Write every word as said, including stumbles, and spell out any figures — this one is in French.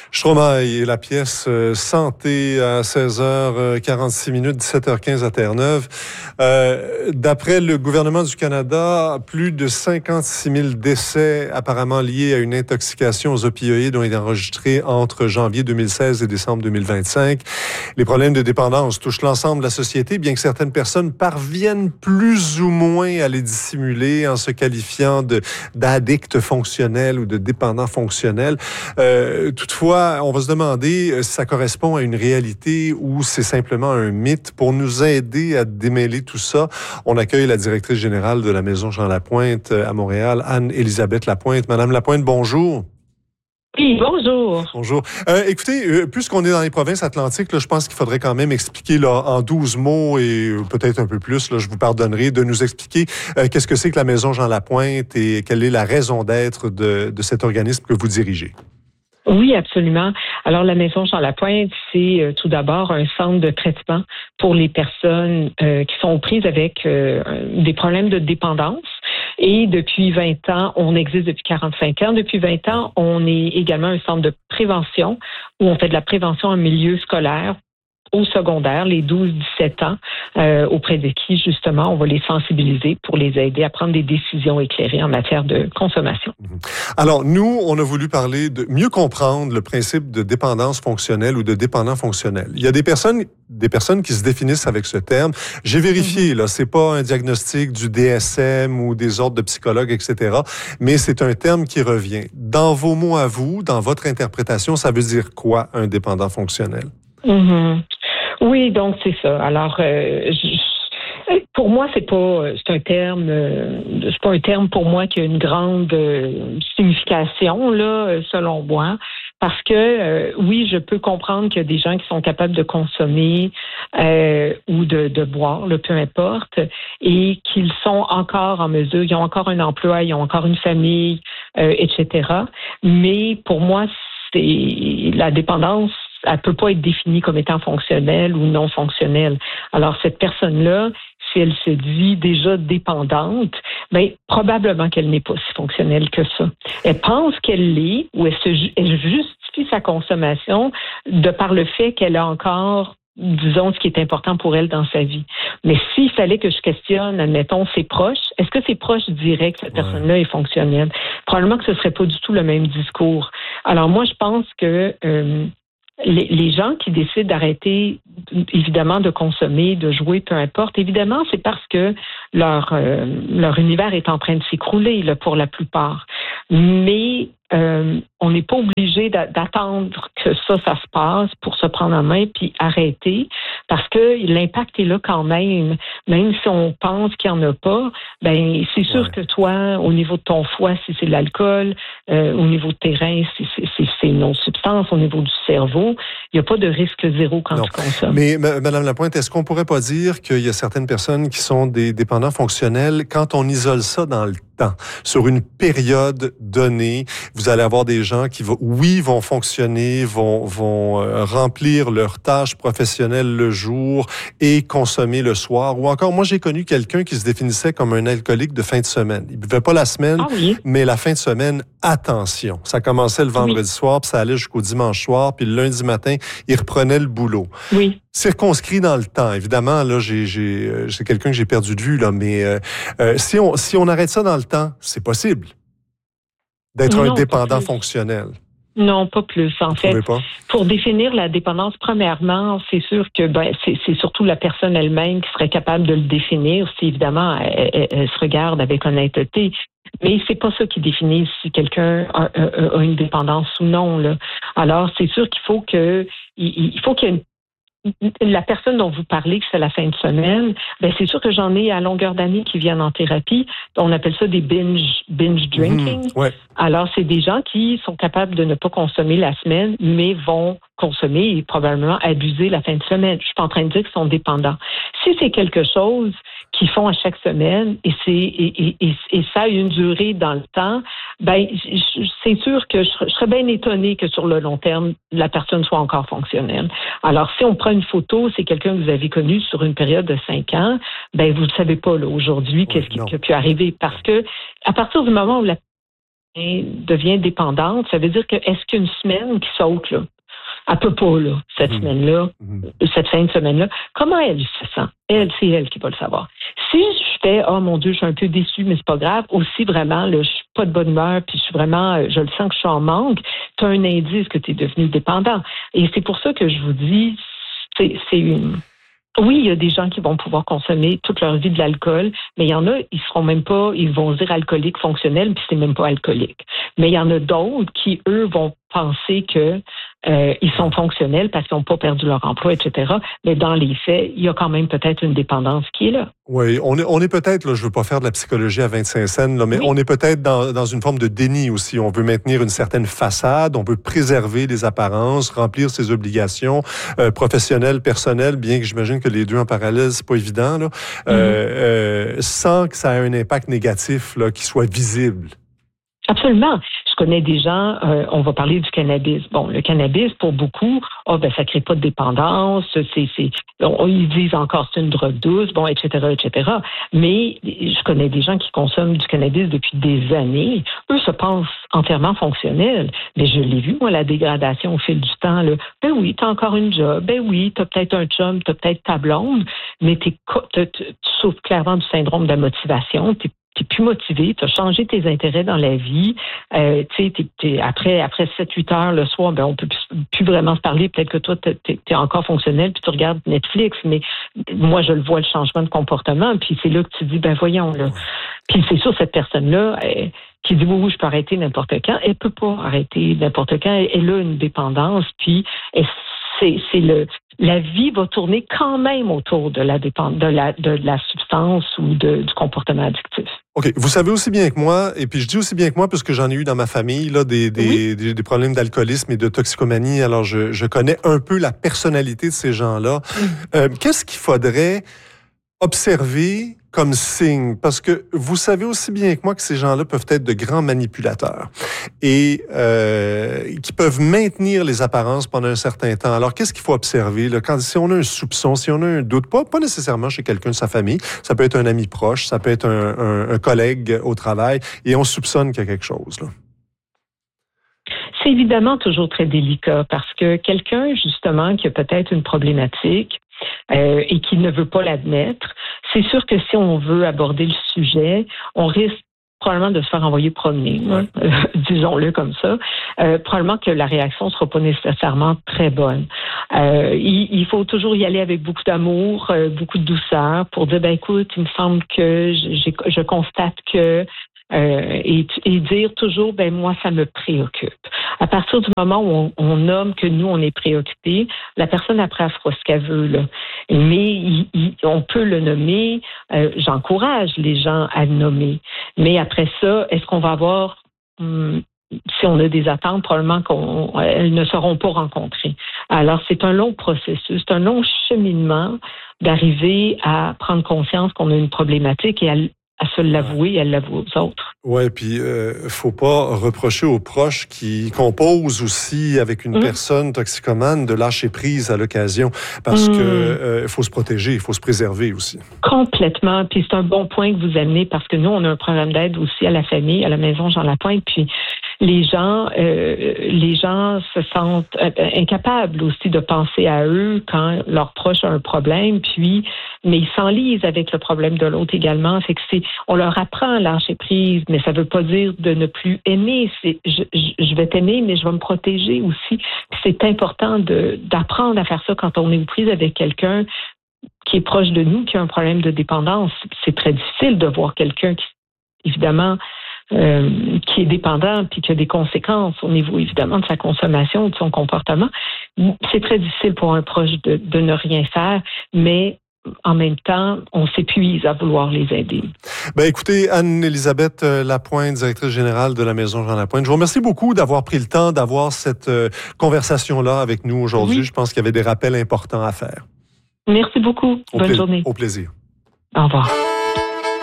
Stromae et la pièce euh, Santé à seize heures quarante-six minutes, dix-sept heures quinze à Terre-Neuve. Euh, d'après le gouvernement du Canada, plus de cinquante-six mille décès apparemment liés à une intoxication aux opioïdes ont été enregistrés entre janvier deux mille seize et décembre deux mille vingt-cinq. Les problèmes de dépendance touchent l'ensemble de la société, bien que certaines personnes parviennent plus ou moins à les dissimuler en se qualifiant de, d'addicts fonctionnels ou de dépendants fonctionnels. Euh, toutefois, on va se demander si ça correspond à une réalité ou c'est simplement un mythe. Pour nous aider à démêler tout ça, on accueille la directrice générale de la Maison Jean Lapointe à Montréal, Anne-Élisabeth Lapointe. Madame Lapointe, bonjour. Oui, bonjour. Bonjour. Euh, écoutez, euh, puisqu'on est dans les provinces atlantiques, là, je pense qu'il faudrait quand même expliquer là, en douze mots et peut-être un peu plus, là, je vous pardonnerai, de nous expliquer euh, qu'est-ce que c'est que la Maison Jean Lapointe et quelle est la raison d'être de, de cet organisme que vous dirigez. Oui, absolument. Alors, la Maison Jean Lapointe, c'est euh, tout d'abord un centre de traitement pour les personnes euh, qui sont aux prises avec euh, des problèmes de dépendance. Et depuis vingt ans, on existe depuis quarante-cinq ans. Depuis vingt ans, on est également un centre de prévention où on fait de la prévention en milieu scolaire, au secondaire, les douze dix-sept ans, euh, auprès de qui, justement, on va les sensibiliser pour les aider à prendre des décisions éclairées en matière de consommation. Alors, nous, on a voulu parler de mieux comprendre le principe de dépendance fonctionnelle ou de dépendant fonctionnel. Il y a des personnes, des personnes qui se définissent avec ce terme. J'ai vérifié, mm-hmm. là, c'est pas un diagnostic du D S M ou des ordres de psychologues, et cetera, mais c'est un terme qui revient. Dans vos mots à vous, dans votre interprétation, ça veut dire quoi, un dépendant fonctionnel? Mm-hmm. Oui, donc c'est ça. Alors, euh, je, pour moi, c'est pas, c'est un terme, euh, c'est pas un terme pour moi qui a une grande euh, signification là, selon moi, parce que euh, oui, je peux comprendre qu'il y a des gens qui sont capables de consommer euh, ou de, de boire, là, peu importe, et qu'ils sont encore en mesure, ils ont encore un emploi, ils ont encore une famille, euh, et cetera. Mais pour moi, c'est la dépendance. Elle peut pas être définie comme étant fonctionnelle ou non fonctionnelle. Alors, cette personne-là, si elle se dit déjà dépendante, ben probablement qu'elle n'est pas si fonctionnelle que ça. Elle pense qu'elle l'est ou elle, se, elle justifie sa consommation de par le fait qu'elle a encore, disons, ce qui est important pour elle dans sa vie. Mais s'il fallait que je questionne, admettons, ses proches, est-ce que ses proches diraient que cette ouais. personne-là est fonctionnelle? Probablement que ce serait pas du tout le même discours. Alors, moi, je pense que... Euh, Les, les gens qui décident d'arrêter, évidemment, de consommer, de jouer, peu importe, évidemment, c'est parce que leur euh, leur univers est en train de s'écrouler, là, pour la plupart. Mais euh, on n'est pas obligé d'attendre que ça, ça se passe pour se prendre en main puis arrêter, parce que l'impact est là quand même. Même si on pense qu'il n'y en a pas, ben c'est sûr ouais. que toi, au niveau de ton foie, si c'est l'alcool, euh, au niveau de tes reins, si c'est une autre substance, au niveau du cerveau, il n'y a pas de risque zéro quand non. tu consommes. Mais Mme Lapointe, est-ce qu'on pourrait pas dire qu'il y a certaines personnes qui sont des dépendants fonctionnels quand on isole ça dans le temps, sur une période donnée, vous allez avoir des gens qui, oui, vont fonctionner, vont, vont euh, remplir leurs tâches professionnelles le jour et consommer le soir. Ou encore, moi, j'ai connu quelqu'un qui se définissait comme un alcoolique de fin de semaine. Il buvait pas la semaine, ah oui. mais la fin de semaine, attention. Ça commençait le vendredi oui. soir, puis ça allait jusqu'au dimanche soir, puis le lundi matin, il reprenait le boulot. Oui. Circonscrit dans le temps. Évidemment, là, j'ai, j'ai, euh, c'est quelqu'un que j'ai perdu de vue, là, mais euh, euh, si on, si on arrête ça dans le temps, c'est possible d'être non, un dépendant fonctionnel. Non, pas plus. En Vous fait, pas? Pour définir la dépendance, premièrement, c'est sûr que ben, c'est, c'est surtout la personne elle-même qui serait capable de le définir, si évidemment elle, elle, elle se regarde avec honnêteté. Mais c'est pas ça qui définit si quelqu'un a, a, a une dépendance ou non. Là. Alors, c'est sûr qu'il faut que il, il faut qu'il y ait une la personne dont vous parlez, que c'est la fin de semaine, ben c'est sûr que j'en ai à longueur d'année qui viennent en thérapie. On appelle ça des binge, binge drinking. Mmh, ouais. Alors, c'est des gens qui sont capables de ne pas consommer la semaine, mais vont consommer et probablement abuser la fin de semaine. Je suis pas en train de dire qu'ils sont dépendants. Si c'est quelque chose qu'ils font à chaque semaine et c'est et, et, et, et ça a une durée dans le temps, ben c'est sûr que je, je serais bien étonnée que sur le long terme, la personne soit encore fonctionnelle. Alors, si on prend une photo, c'est quelqu'un que vous avez connu sur une période de cinq ans, ben vous ne savez pas là aujourd'hui qu'est-ce qui, qui a pu arriver parce que à partir du moment où la devient dépendante, ça veut dire que est-ce qu'une semaine qui saute, là, elle peut pas, là, cette mmh. semaine-là, mmh. cette fin de semaine-là, comment elle se sent? Elle, c'est elle qui va le savoir. Si je fais, oh mon Dieu, je suis un peu déçue, mais c'est pas grave, aussi vraiment, là, je suis pas de bonne humeur, puis je suis vraiment, je le sens que je suis en manque, tu as un indice que tu es devenu dépendant. Et c'est pour ça que je vous dis, c'est, c'est une... Oui, il y a des gens qui vont pouvoir consommer toute leur vie de l'alcool, mais il y en a, ils seront même pas, ils vont dire alcoolique fonctionnel, puis c'est même pas alcoolique. Mais il y en a d'autres qui, eux, vont penser que euh, ils sont fonctionnels parce qu'ils n'ont pas perdu leur emploi, et cetera. Mais dans les faits, il y a quand même peut-être une dépendance qui est là. Oui, on est, on est peut-être, là, je veux pas faire de la psychologie à vingt-cinq cents, là, mais oui. on est peut-être dans, dans une forme de déni aussi. On veut maintenir une certaine façade, on veut préserver les apparences, remplir ses obligations euh, professionnelles, personnelles, bien que j'imagine que les deux en parallèle, c'est pas évident, là, mm-hmm. euh, euh, sans que ça ait un impact négatif là, qui soit visible. Absolument. Je connais des gens, euh, on va parler du cannabis. Bon, le cannabis, pour beaucoup, oh, ben, ça crée pas de dépendance, c'est, c'est, on, ils disent encore c'est une drogue douce, bon, et cetera, et cetera. Mais je connais des gens qui consomment du cannabis depuis des années. Eux se pensent entièrement fonctionnels. Mais je l'ai vu, moi, la dégradation au fil du temps, là. Ben oui, t'as encore une job. Ben oui, t'as peut-être un chum, t'as peut-être ta blonde, mais t'es, t'es, tu souffres clairement du syndrome de la motivation. T'es tu es plus motivé, tu as changé tes intérêts dans la vie. Euh, t'es, t'es, après après sept huit heures le soir, ben on peut plus, plus vraiment se parler. Peut-être que toi, tu es encore fonctionnel, puis tu regardes Netflix, mais moi, je le vois, le changement de comportement, puis c'est là que tu dis, ben voyons, là. Puis c'est sûr, cette personne-là, elle, qui dit, oui, oui, je peux arrêter n'importe quand, elle peut pas arrêter n'importe quand. Elle, elle a une dépendance, puis elle, c'est, c'est le... La vie va tourner quand même autour de la, dépend- de la, de la substance ou de, du comportement addictif. OK. Vous savez aussi bien que moi, et puis je dis aussi bien que moi, parce que j'en ai eu dans ma famille, là, des, des, oui. des, des problèmes d'alcoolisme et de toxicomanie. Alors, je, je connais un peu la personnalité de ces gens-là. Mmh. Euh, qu'est-ce qu'il faudrait observer comme signe? Parce que vous savez aussi bien que moi que ces gens-là peuvent être de grands manipulateurs et euh, qui peuvent maintenir les apparences pendant un certain temps. Alors, qu'est-ce qu'il faut observer? Là, quand, si on a un soupçon, si on a un doute, pas, pas nécessairement chez quelqu'un de sa famille, ça peut être un ami proche, ça peut être un, un, un collègue au travail, et on soupçonne qu'il y a quelque chose, là. C'est évidemment toujours très délicat parce que quelqu'un, justement, qui a peut-être une problématique, Euh, et qui ne veut pas l'admettre, c'est sûr que si on veut aborder le sujet, on risque probablement de se faire envoyer promener, ouais. euh, disons-le comme ça. Euh, probablement que la réaction ne sera pas nécessairement très bonne. Euh, il, il faut toujours y aller avec beaucoup d'amour, euh, beaucoup de douceur pour dire, ben écoute, il me semble que j'ai, je constate que Euh, et, et dire toujours, ben moi, ça me préoccupe. À partir du moment où on, on nomme que nous, on est préoccupés, la personne après elle fera ce qu'elle veut, là. Mais il, il, on peut le nommer. Euh, j'encourage les gens à le nommer. Mais après ça, est-ce qu'on va avoir hum, si on a des attentes, probablement qu'elles ne seront pas rencontrées. Alors, c'est un long processus, c'est un long cheminement d'arriver à prendre conscience qu'on a une problématique et à à se l'avouer et à l'avouer aux autres. Oui, puis euh, faut pas reprocher aux proches qui composent aussi avec une mmh. personne toxicomane de lâcher prise à l'occasion, parce mmh. que euh, faut se protéger, il faut se préserver aussi. Complètement, puis c'est un bon point que vous amenez, parce que nous, on a un programme d'aide aussi à la famille, à la maison Jean Lapointe, puis les gens, euh, les gens se sentent incapables aussi de penser à eux quand leur proche a un problème, puis mais ils s'enlisent avec le problème de l'autre également. Fait que c'est, on leur apprend à lâcher prise, mais ça veut pas dire de ne plus aimer. C'est, je, je vais t'aimer, mais je vais me protéger aussi. Puis c'est important de, d'apprendre à faire ça quand on est aux prises avec quelqu'un qui est proche de nous, qui a un problème de dépendance. C'est très difficile de voir quelqu'un qui, évidemment, Euh, qui est dépendant puis qui a des conséquences au niveau, évidemment, de sa consommation, de son comportement. C'est très difficile pour un proche de, de ne rien faire, mais en même temps, on s'épuise à vouloir les aider. Ben, écoutez, Anne-Élisabeth Lapointe, directrice générale de la Maison Jean Lapointe, je vous remercie beaucoup d'avoir pris le temps d'avoir cette euh, conversation-là avec nous aujourd'hui. Oui. Je pense qu'il y avait des rappels importants à faire. Merci beaucoup. Au Bonne pla- journée. Au plaisir. Au revoir.